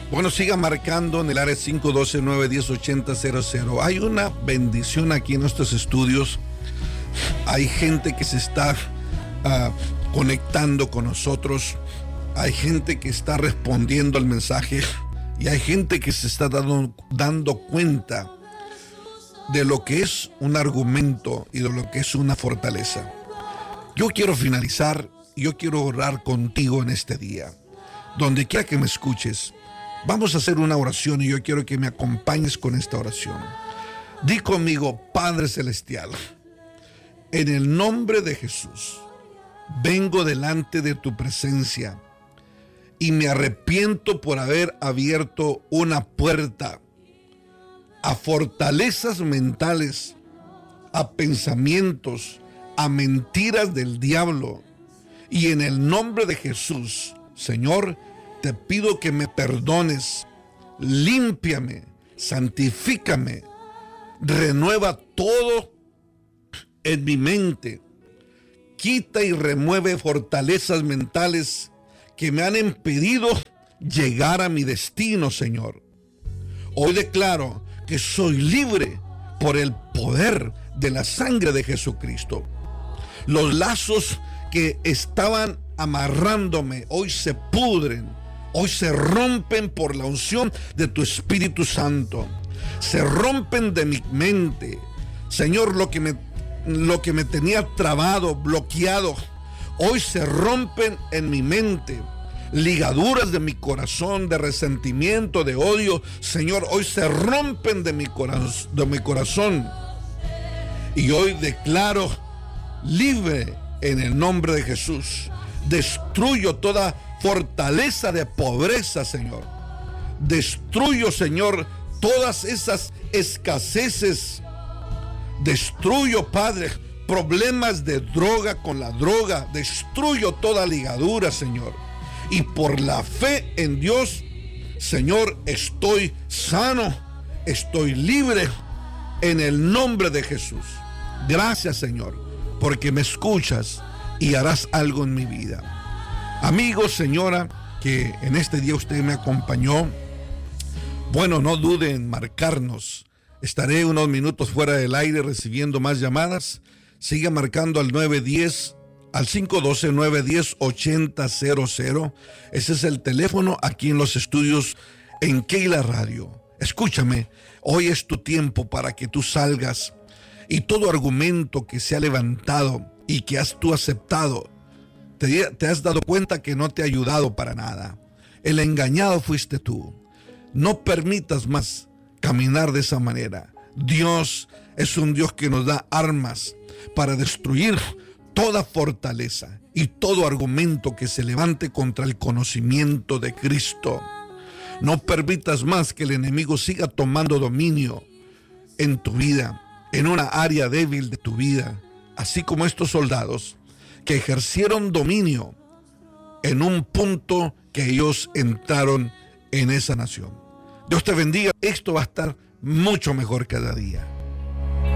Bueno, siga marcando en el área 512-910-8000. Hay una bendición aquí en nuestros estudios. Hay gente que se está conectando con nosotros. Hay gente que está respondiendo al mensaje. Y hay gente que se está dando cuenta de lo que es un argumento y de lo que es una fortaleza. Yo quiero finalizar y yo quiero orar contigo en este día. Donde quiera que me escuches, vamos a hacer una oración y yo quiero que me acompañes con esta oración. Di conmigo: Padre Celestial, en el nombre de Jesús, vengo delante de tu presencia y me arrepiento por haber abierto una puerta a fortalezas mentales, a pensamientos, a mentiras del diablo. Y en el nombre de Jesús, Señor, te pido que me perdones, límpiame, santifícame, renueva todo en mi mente, quita y remueve fortalezas mentales que me han impedido llegar a mi destino, Señor. Hoy declaro que soy libre por el poder de la sangre de Jesucristo. Los lazos que estaban amarrándome hoy se pudren, hoy se rompen por la unción de tu Espíritu Santo. Se rompen de mi mente, Señor. Lo que me tenía trabado, bloqueado, hoy se rompen en mi mente. Ligaduras de mi corazón, de resentimiento, de odio, Señor, hoy se rompen de mi corazón. Y hoy declaro libre en el nombre de Jesús. Destruyo toda fortaleza de pobreza, Señor. Destruyo, Señor, todas esas escaseces. Destruyo, Padre, problemas de droga con la droga. Destruyo toda ligadura, Señor. Y por la fe en Dios, Señor, estoy sano, estoy libre en el nombre de Jesús. Gracias, Señor, porque me escuchas y harás algo en mi vida. Amigo, señora, que en este día usted me acompañó, bueno, no dude en marcarnos. Estaré unos minutos fuera del aire recibiendo más llamadas. Siga marcando al 910, al 512-910-8000. Ese es el teléfono aquí en los estudios en Keila Radio. Escúchame, hoy es tu tiempo para que tú salgas y todo argumento que se ha levantado y que tú aceptado, te has dado cuenta que no te ha ayudado para nada. El engañado fuiste tú. No permitas más caminar de esa manera. Dios es un Dios que nos da armas para destruir toda fortaleza y todo argumento que se levante contra el conocimiento de Cristo. No permitas más que el enemigo siga tomando dominio en tu vida, en una área débil de tu vida, así como estos soldados que ejercieron dominio en un punto que ellos entraron en esa nación. Dios te bendiga. Esto va a estar mucho mejor cada día.